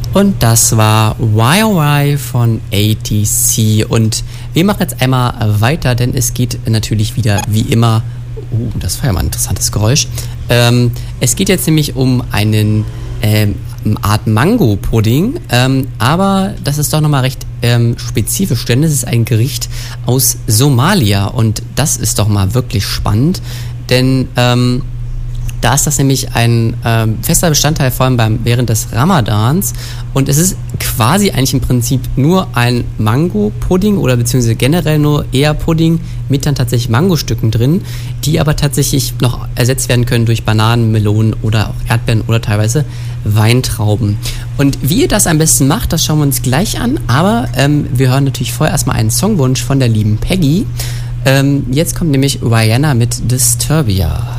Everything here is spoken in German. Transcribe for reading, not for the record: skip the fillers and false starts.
Und das war YY von ATC. Und wir machen jetzt einmal weiter, denn es geht natürlich wieder wie immer. Das war ja mal ein interessantes Geräusch. Es geht jetzt nämlich um einen Art Mango-Pudding, aber das ist doch nochmal recht spezifisch, denn es ist ein Gericht aus Somalia und das ist doch mal wirklich spannend, denn da ist das nämlich ein fester Bestandteil, vor allem während des Ramadans. Und es ist quasi eigentlich im Prinzip nur ein Mango-Pudding oder beziehungsweise generell nur eher Pudding mit dann tatsächlich Mangostücken drin, die aber tatsächlich noch ersetzt werden können durch Bananen, Melonen oder auch Erdbeeren oder teilweise Weintrauben. Und wie ihr das am besten macht, das schauen wir uns gleich an. Aber wir hören natürlich vorher erstmal einen Songwunsch von der lieben Peggy. Jetzt kommt nämlich Rihanna mit Disturbia.